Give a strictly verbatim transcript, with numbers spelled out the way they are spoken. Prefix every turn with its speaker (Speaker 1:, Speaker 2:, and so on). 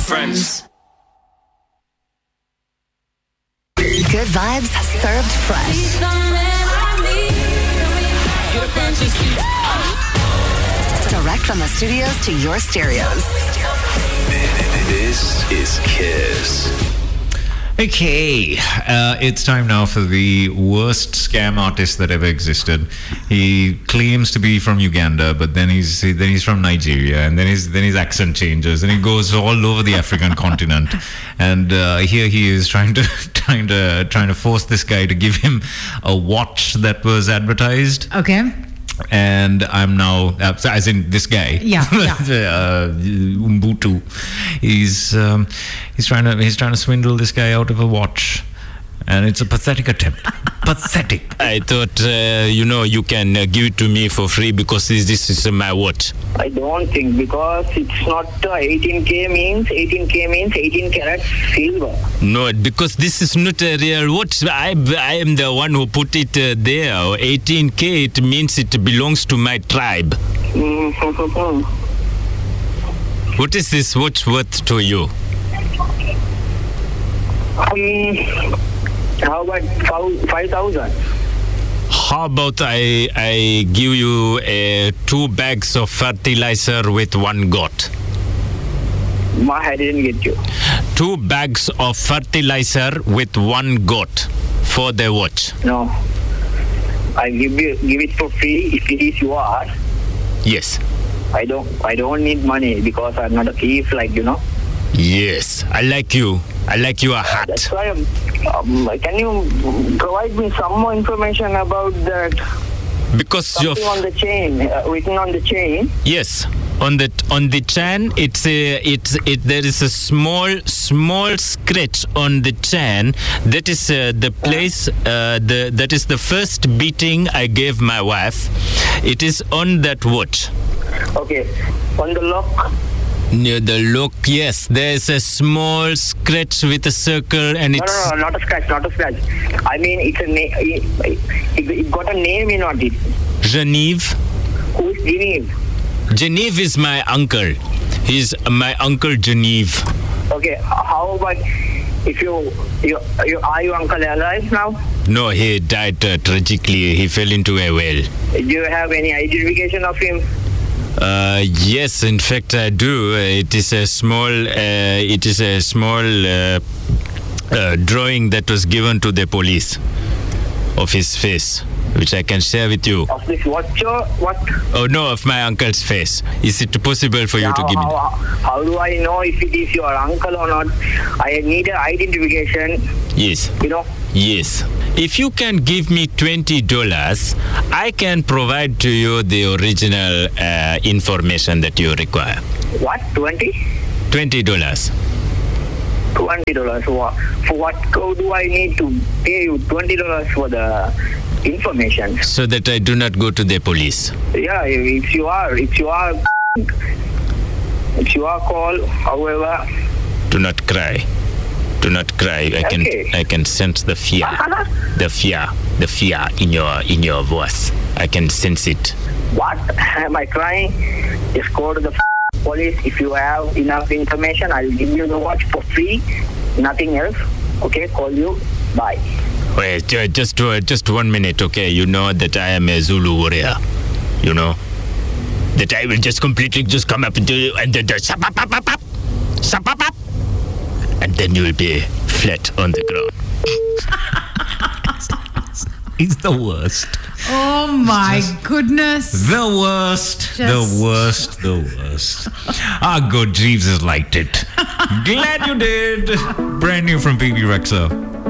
Speaker 1: friends.
Speaker 2: Good vibes served fresh. Direct from the studios to your stereos.
Speaker 1: This is Kiss.
Speaker 3: Okay, uh, it's time now for the worst scam artist that ever existed. He claims to be from Uganda, but then he's then he's from Nigeria, and then his then his accent changes, and he goes all over the African continent. And uh, here he is trying to trying to trying to force this guy to give him a watch that was advertised.
Speaker 4: Okay.
Speaker 3: And I'm now, uh, as in this guy,
Speaker 4: yeah, yeah.
Speaker 3: uh, Umbutu. He's um, he's trying to he's trying to swindle this guy out of a watch, and it's a pathetic attempt. Pathetic.
Speaker 5: I thought, uh, you know, you can uh, give it to me for free because this, this is uh, my watch.
Speaker 6: I don't think, because it's not uh, eighteen K means eighteen K means eighteen karat silver.
Speaker 5: No, because this is not a real watch. I, I am the one who put it uh, there. eighteen K, it means it belongs to my tribe.
Speaker 6: Mm-hmm.
Speaker 5: What is this watch worth to you?
Speaker 6: Um, how about five thousand?
Speaker 5: How about I I give you uh, two bags of fertilizer with one goat?
Speaker 6: Ma, I didn't get you.
Speaker 5: Two bags of fertilizer with one goat for the watch.
Speaker 6: No. I give you give it for free if it is yours.
Speaker 5: Yes.
Speaker 6: I don't I don't need money because I'm not a thief, like, you know.
Speaker 5: Yes, I like you. I like your hat.
Speaker 6: That's why I'm, um, can you provide me some more information about that?
Speaker 5: Because
Speaker 6: something
Speaker 5: you're
Speaker 6: on the chain, uh, written on the chain.
Speaker 5: Yes, on the on the chain, it's a it's it. There is a small small scratch on the chain. That is uh, the place. Uh, the that is the first beating I gave my wife. It is on that watch.
Speaker 6: Okay, on the lock.
Speaker 5: Near the lock, yes, there is a small scratch with a circle, and it's
Speaker 6: no, no, no, not a scratch, not a scratch. I mean, it's a name. It, it, it got a name in on it.
Speaker 5: Genevieve.
Speaker 6: Who's Genevieve?
Speaker 5: Genevieve is my uncle. He's my uncle Genevieve.
Speaker 6: Okay, how about if you, you, you are your uncle alive now?
Speaker 5: No, he died uh, tragically. He fell into a well.
Speaker 6: Do you have any identification of him?
Speaker 5: Uh, yes, in fact, I do. It is a small. Uh, it is a small uh, uh, drawing that was given to the police of his face, which I can share with you.
Speaker 6: Of this watch or what?
Speaker 5: Oh no, of my uncle's face. Is it possible for you
Speaker 6: now,
Speaker 5: to give
Speaker 6: how,
Speaker 5: me?
Speaker 6: How, how do I know if it is your uncle or not? I need an identification.
Speaker 5: Yes.
Speaker 6: You know.
Speaker 5: Yes. If you can give me twenty dollars, I can provide to you the original uh, information that you require.
Speaker 6: What? Twenty?
Speaker 5: Twenty dollars.
Speaker 6: Twenty dollars. For what? How do I need to pay you twenty dollars for the information?
Speaker 5: So that I do not go to the police.
Speaker 6: Yeah, if you are, if you are, if you are called, however.
Speaker 5: Do not cry. Do not cry. I can
Speaker 6: okay.
Speaker 5: I can sense the fear, the fear, the fear in your in your voice. I can sense it.
Speaker 6: What? Am I crying? Just go to the police. If you have enough information, I'll give you the watch for free. Nothing else. Okay, call you. Bye.
Speaker 5: Wait, uh, just uh, just one minute, okay? You know that I am a Zulu warrior. You know that I will just completely just come up to you and then just up, up, up, up, up, up, up, up. And then you will be flat on the ground.
Speaker 3: He's the worst.
Speaker 4: Oh my goodness.
Speaker 3: The worst.
Speaker 4: Just...
Speaker 3: The worst. The worst. Ah, good. Jeeves has liked it. Glad you did. Brand new from P B Rexha.